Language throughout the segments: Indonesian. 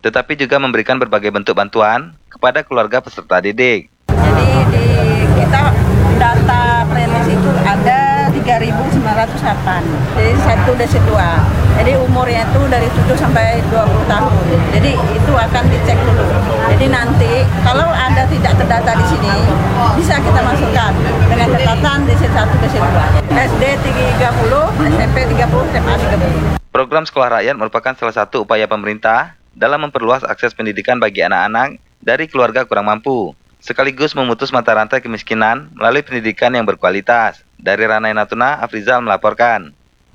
tetapi juga memberikan berbagai bentuk bantuan kepada keluarga peserta didik. Jadi kita data premis itu ada 3.908. Jadi 1 desi 2. Jadi umurnya itu dari 7 sampai 20 tahun. Jadi itu akan dicek dulu. Jadi nanti kalau ada tidak terdata di sini bisa kita masukkan dengan catatan desi 1 desi 2. SD 30, SMP 30, SMA 30. Program Sekolah Rakyat merupakan salah satu upaya pemerintah dalam memperluas akses pendidikan bagi anak-anak dari keluarga kurang mampu, sekaligus memutus mata rantai kemiskinan melalui pendidikan yang berkualitas. Dari Ranai Natuna, Afrizal melaporkan.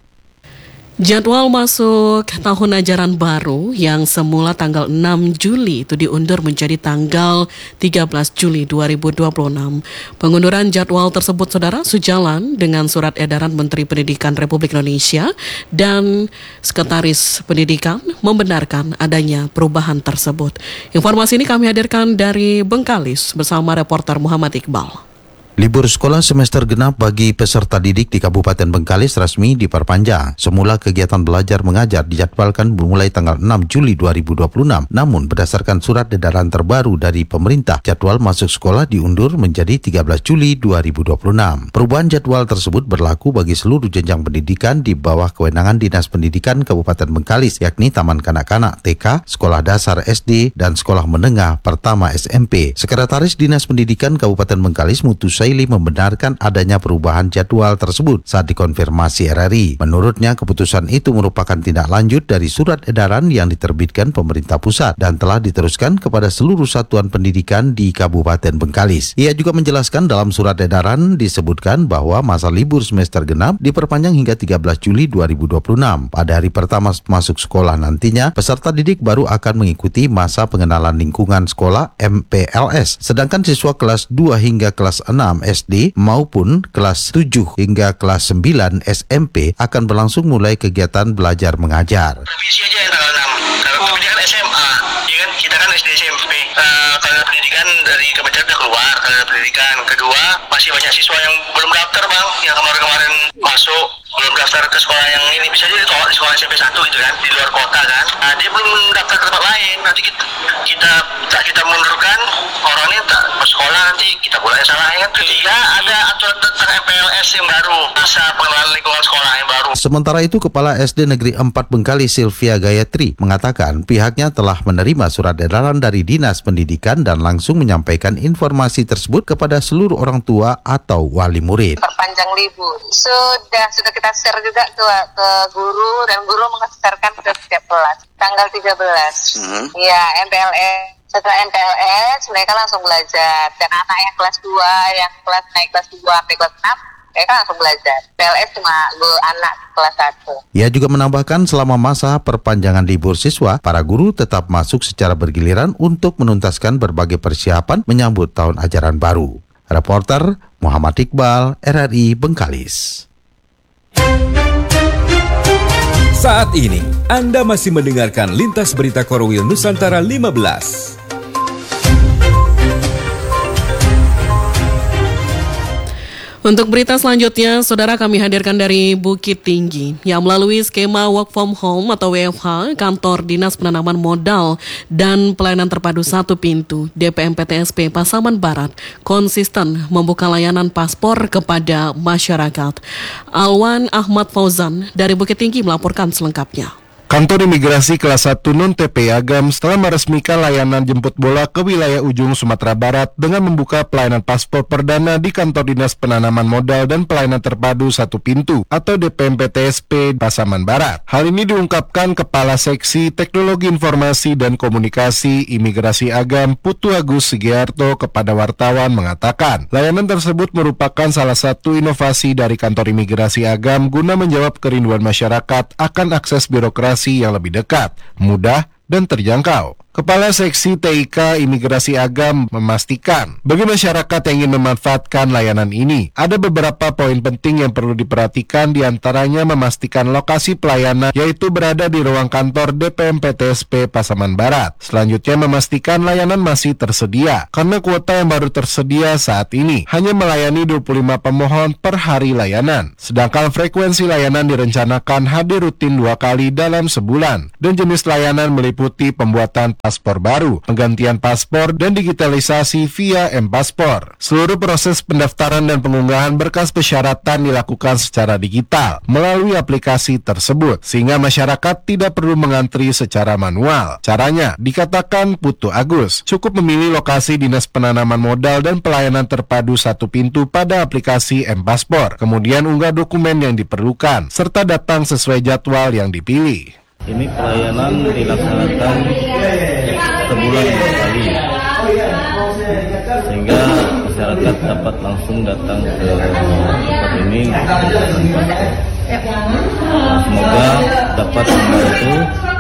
Jadwal masuk tahun ajaran baru yang semula tanggal 6 Juli itu diundur menjadi tanggal 13 Juli 2026. Pengunduran jadwal tersebut, saudara, sejalan dengan surat edaran Menteri Pendidikan Republik Indonesia dan Sekretaris Pendidikan membenarkan adanya perubahan tersebut. Informasi ini kami hadirkan dari Bengkalis bersama reporter Muhammad Iqbal. Libur sekolah semester genap bagi peserta didik di Kabupaten Bengkalis resmi diperpanjang. Semula kegiatan belajar mengajar dijadwalkan mulai tanggal 6 Juli 2026. Namun berdasarkan surat edaran terbaru dari pemerintah, jadwal masuk sekolah diundur menjadi 13 Juli 2026. Perubahan jadwal tersebut berlaku bagi seluruh jenjang pendidikan di bawah kewenangan Dinas Pendidikan Kabupaten Bengkalis, yakni Taman Kanak-Kanak TK, Sekolah Dasar SD, dan Sekolah Menengah Pertama SMP. Sekretaris Dinas Pendidikan Kabupaten Bengkalis Mutu Saili membenarkan adanya perubahan jadwal tersebut saat dikonfirmasi RRI. Menurutnya, keputusan itu merupakan tindak lanjut dari surat edaran yang diterbitkan pemerintah pusat dan telah diteruskan kepada seluruh satuan pendidikan di Kabupaten Bengkalis. Ia juga menjelaskan dalam surat edaran disebutkan bahwa masa libur semester genap diperpanjang hingga 13 Juli 2026. Pada hari pertama masuk sekolah nantinya, peserta didik baru akan mengikuti masa pengenalan lingkungan sekolah MPLS, sedangkan siswa kelas 2 hingga kelas 6 SD maupun kelas 7 hingga kelas 9 SMP akan berlangsung mulai kegiatan belajar mengajar. Revisi aja yang tanggal 6. Kalau pendidikan SMA, ya kan kita kan SD SMP. Kalau pendidikan dari Kementerian udah keluar, kalau pendidikan kedua masih banyak siswa yang belum daftar, Bang, yang kemarin masuk belum daftar ke sekolah yang ini, bisa jadi di sekolah SMP 1 gitu kan, di luar kota kan. Nah, dia belum daftar ke tempat lain. Nanti kita mundurkan orangnya tak sekolah, nanti kita pula yang salah ya. Ketiga, ada aturan tentang MPLS yang baru, masa pengenalan lingkungan sekolah yang baru. Sementara itu, Kepala SD Negeri 4 Bengkalis Sylvia Gayatri mengatakan pihaknya telah menerima surat edaran dari Dinas Pendidikan dan langsung menyampaikan informasi tersebut kepada seluruh orang tua atau wali murid. Perpanjang libur sudah kita share juga ke guru, dan guru mengeserkan ke setiap kelas tanggal 13. Ya, MPLS. Setelah MPLS mereka langsung belajar, dan anak yang kelas 2, yang kelas naik kelas 2 sampai kelas 6 mereka langsung belajar. PLS cuma anak kelas 1. Ia juga menambahkan selama masa perpanjangan libur siswa, para guru tetap masuk secara bergiliran untuk menuntaskan berbagai persiapan menyambut tahun ajaran baru. Reporter Muhammad Iqbal, RRI Bengkalis. Saat ini, Anda masih mendengarkan Lintas Berita Korwil Nusantara 15. Untuk berita selanjutnya, saudara, kami hadirkan dari Bukit Tinggi. Yang melalui skema work from home atau WFH, kantor Dinas Penanaman Modal dan Pelayanan Terpadu Satu Pintu DPMPTSP Pasaman Barat konsisten membuka layanan paspor kepada masyarakat. Alwan Ahmad Fauzan dari Bukit Tinggi melaporkan selengkapnya. Kantor Imigrasi Kelas 1 Non-TP Agam setelah meresmikan layanan jemput bola ke wilayah ujung Sumatera Barat dengan membuka pelayanan paspor perdana di Kantor Dinas Penanaman Modal dan Pelayanan Terpadu Satu Pintu atau DPMPTSP Pasaman Barat. Hal ini diungkapkan Kepala Seksi Teknologi Informasi dan Komunikasi Imigrasi Agam Putu Agus Sugiarto kepada wartawan mengatakan, layanan tersebut merupakan salah satu inovasi dari Kantor Imigrasi Agam guna menjawab kerinduan masyarakat akan akses birokrasi yang lebih dekat, mudah, dan terjangkau. Kepala Seksi TIK Imigrasi Agam memastikan bagi masyarakat yang ingin memanfaatkan layanan ini, ada beberapa poin penting yang perlu diperhatikan, diantaranya memastikan lokasi pelayanan yaitu berada di ruang kantor DPMPTSP Pasaman Barat. Selanjutnya memastikan layanan masih tersedia, karena kuota yang baru tersedia saat ini hanya melayani 25 pemohon per hari layanan. Sedangkan frekuensi layanan direncanakan hadir rutin 2 kali dalam sebulan, dan jenis layanan meliputi meliputi pembuatan paspor baru, penggantian paspor, dan digitalisasi via M-Paspor. Seluruh proses pendaftaran dan pengunggahan berkas persyaratan dilakukan secara digital melalui aplikasi tersebut, sehingga masyarakat tidak perlu mengantri secara manual. Caranya, dikatakan Putu Agus, cukup memilih lokasi Dinas Penanaman Modal dan Pelayanan Terpadu satu pintu pada aplikasi M-Paspor, kemudian unggah dokumen yang diperlukan, serta datang sesuai jadwal yang dipilih. Ini pelayanan dilaksanakan sebulan 2 kali, sehingga masyarakat dapat langsung datang ke tempat ini. Semoga dapat membantu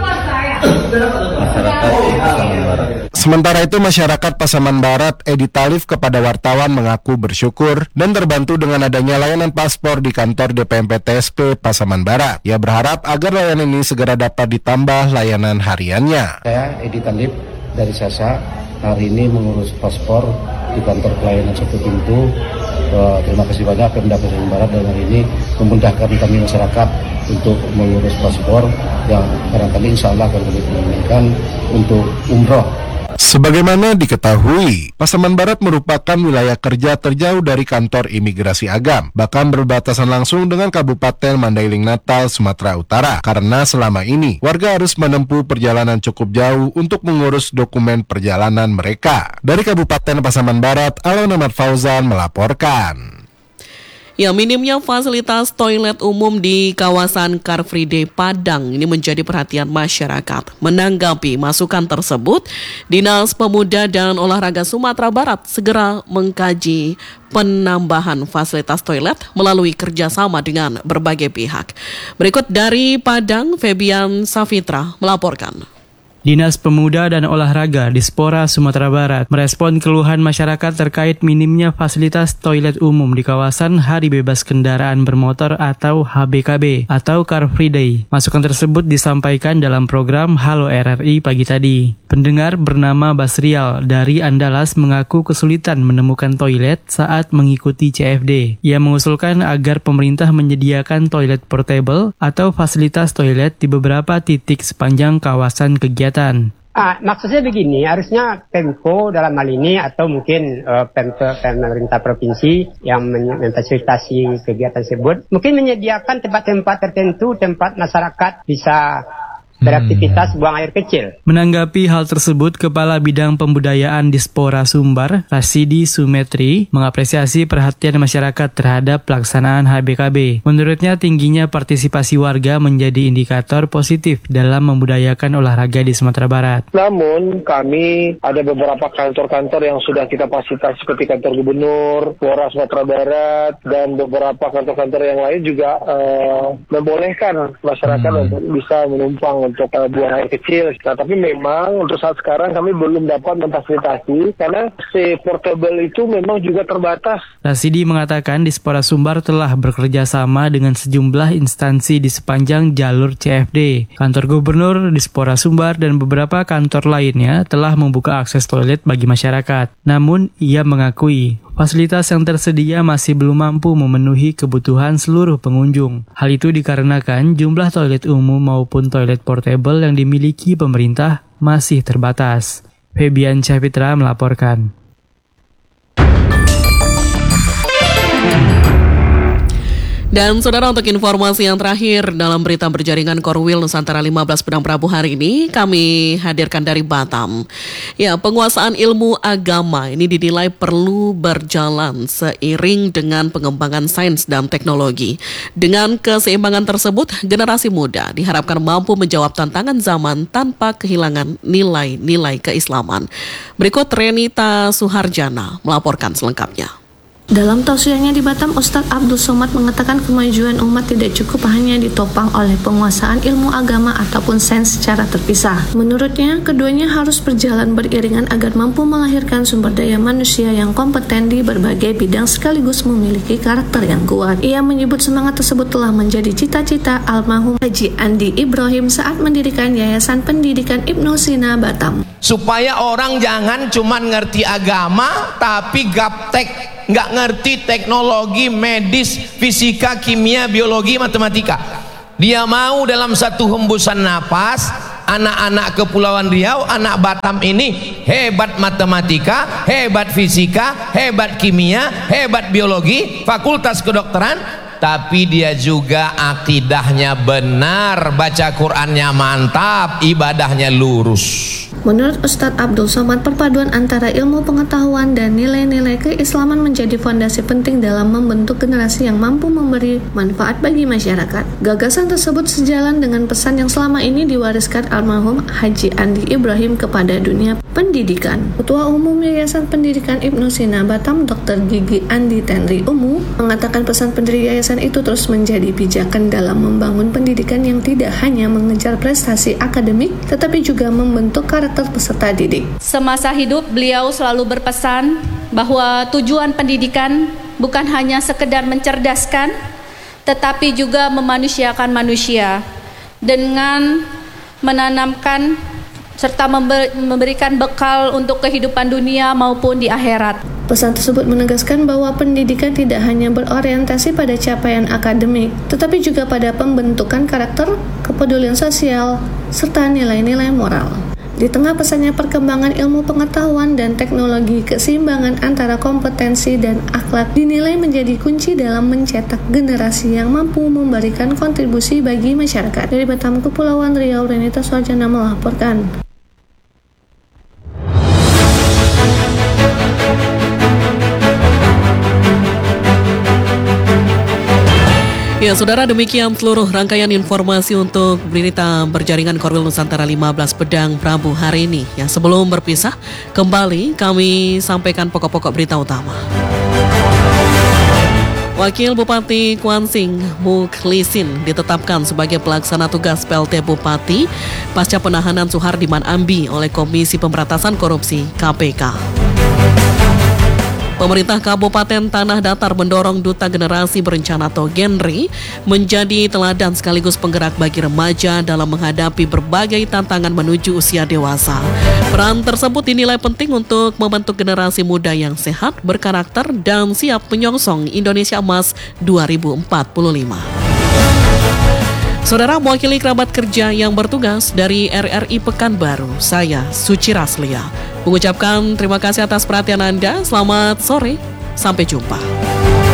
masyarakat Pasaman Barat. Sementara itu, masyarakat Pasaman Barat, Edi Talif, kepada wartawan mengaku bersyukur dan terbantu dengan adanya layanan paspor di kantor DPMP TSP Pasaman Barat. Ia berharap agar layanan ini segera dapat ditambah layanan hariannya. Saya Edi Talif dari Sasa, hari ini mengurus paspor di kantor pelayanan satu pintu. Terima kasih banyak Pemda Pasaman Barat dan hari ini memudahkan kami masyarakat untuk mengurus paspor yang barangkali insya Allah akan kami gunakan untuk umroh. Sebagaimana diketahui, Pasaman Barat merupakan wilayah kerja terjauh dari kantor imigrasi Agam, bahkan berbatasan langsung dengan Kabupaten Mandailing Natal, Sumatera Utara. Karena selama ini, warga harus menempuh perjalanan cukup jauh untuk mengurus dokumen perjalanan mereka. Dari Kabupaten Pasaman Barat, Alon Ahmad Fauzan melaporkan. Ya, minimnya fasilitas toilet umum di kawasan Car Free Day Padang ini menjadi perhatian masyarakat. Menanggapi masukan tersebut, Dinas Pemuda dan Olahraga Sumatera Barat segera mengkaji penambahan fasilitas toilet melalui kerjasama dengan berbagai pihak. Berikut dari Padang, Febian Safitra melaporkan. Dinas Pemuda dan Olahraga Dispora Sumatera Barat merespon keluhan masyarakat terkait minimnya fasilitas toilet umum di kawasan Hari Bebas Kendaraan Bermotor atau HBKB atau Car Free Day. Masukan tersebut disampaikan dalam program Halo RRI pagi tadi. Pendengar bernama Basrial dari Andalas mengaku kesulitan menemukan toilet saat mengikuti CFD. Ia mengusulkan agar pemerintah menyediakan toilet portable atau fasilitas toilet di beberapa titik sepanjang kawasan kegiatan. Maksudnya begini, harusnya Pemko dalam hal ini atau mungkin pemerintah provinsi yang memfasilitasi kegiatan tersebut mungkin menyediakan tempat-tempat tertentu, tempat masyarakat bisa beraktivitas buang air kecil. Menanggapi hal tersebut, Kepala Bidang Pembudayaan Dispora Sumbar, Rasidi Sumetri, mengapresiasi perhatian masyarakat terhadap pelaksanaan HBKB. Menurutnya, tingginya partisipasi warga menjadi indikator positif dalam membudayakan olahraga di Sumatera Barat. Namun, kami ada beberapa kantor-kantor yang sudah kita fasilitasi seperti kantor gubernur, Polres Sumatera Barat, dan beberapa kantor-kantor yang lain juga membolehkan masyarakat untuk bisa menumpang untuk buang air kecil. Nah, tapi memang untuk saat sekarang kami belum dapat memfasilitasi karena si portable itu memang juga terbatas. Rasidi mengatakan Dispora Sumbar telah bekerja sama dengan sejumlah instansi di sepanjang jalur CFD. Kantor Gubernur, Dispora Sumbar, dan beberapa kantor lainnya telah membuka akses toilet bagi masyarakat. Namun, ia mengakui fasilitas yang tersedia masih belum mampu memenuhi kebutuhan seluruh pengunjung. Hal itu dikarenakan jumlah toilet umum maupun toilet portable yang dimiliki pemerintah masih terbatas. Febian Safitra melaporkan. Dan saudara, untuk informasi yang terakhir dalam berita berjaringan Korwil Nusantara 15 Pedang Prabu hari ini, kami hadirkan dari Batam. Ya, penguasaan ilmu agama ini dinilai perlu berjalan seiring dengan pengembangan sains dan teknologi. Dengan keseimbangan tersebut, generasi muda diharapkan mampu menjawab tantangan zaman tanpa kehilangan nilai-nilai keislaman. Berikut Renita Suharjana melaporkan selengkapnya. Dalam tausiahnya di Batam, Ustadz Abdul Somad mengatakan kemajuan umat tidak cukup hanya ditopang oleh penguasaan ilmu agama ataupun sains secara terpisah. Menurutnya, keduanya harus berjalan beriringan agar mampu melahirkan sumber daya manusia yang kompeten di berbagai bidang sekaligus memiliki karakter yang kuat. Ia menyebut semangat tersebut telah menjadi cita-cita almarhum Haji Andi Ibrahim saat mendirikan Yayasan Pendidikan Ibnu Sina Batam. Supaya orang jangan cuma ngerti agama tapi gaptek, nggak ngerti teknologi, medis, fisika, kimia, biologi, matematika. Dia mau dalam satu hembusan napas anak-anak Kepulauan Riau, anak Batam ini hebat matematika, hebat fisika, hebat kimia, hebat biologi, fakultas kedokteran, tapi dia juga akidahnya benar, baca Qur'annya mantap, ibadahnya lurus. Menurut Ustadz Abdul Somad, perpaduan antara ilmu pengetahuan dan nilai-nilai keislaman menjadi fondasi penting dalam membentuk generasi yang mampu memberi manfaat bagi masyarakat. Gagasan tersebut sejalan dengan pesan yang selama ini diwariskan almarhum Haji Andi Ibrahim kepada dunia pendidikan. Ketua Umum Yayasan Pendidikan Ibnu Sina Batam, Dr. Gigi Andi Tenri Umu, mengatakan pesan pendiri yayasan itu terus menjadi pijakan dalam membangun pendidikan yang tidak hanya mengejar prestasi akademik, tetapi juga membentuk karakter peserta didik. Semasa hidup, beliau selalu berpesan bahwa tujuan pendidikan bukan hanya sekedar mencerdaskan, tetapi juga memanusiakan manusia dengan menanamkan serta memberikan bekal untuk kehidupan dunia maupun di akhirat. Pesan tersebut menegaskan bahwa pendidikan tidak hanya berorientasi pada capaian akademik, tetapi juga pada pembentukan karakter, kepedulian sosial, serta nilai-nilai moral. Di tengah pesannya perkembangan ilmu pengetahuan dan teknologi, keseimbangan antara kompetensi dan akhlak dinilai menjadi kunci dalam mencetak generasi yang mampu memberikan kontribusi bagi masyarakat. Dari Batam, Kepulauan Riau, Renita Swarjana melaporkan. Ya, saudara, demikian seluruh rangkaian informasi untuk berita berjaringan Korwil Nusantara 15 Pedang Prabu hari ini. Ya, sebelum berpisah, kembali kami sampaikan pokok-pokok berita utama. Wakil Bupati Kuansing Muklisin ditetapkan sebagai pelaksana tugas PLT Bupati pasca penahanan Suhardiman Ambi oleh Komisi Pemberantasan Korupsi KPK. Pemerintah Kabupaten Tanah Datar mendorong Duta Generasi Berencana atau Genri menjadi teladan sekaligus penggerak bagi remaja dalam menghadapi berbagai tantangan menuju usia dewasa. Peran tersebut dinilai penting untuk membentuk generasi muda yang sehat, berkarakter, dan siap menyongsong Indonesia Emas 2045. Saudara, mewakili kerabat kerja yang bertugas dari RRI Pekanbaru, saya Suci Raslia mengucapkan terima kasih atas perhatian Anda. Selamat sore, sampai jumpa.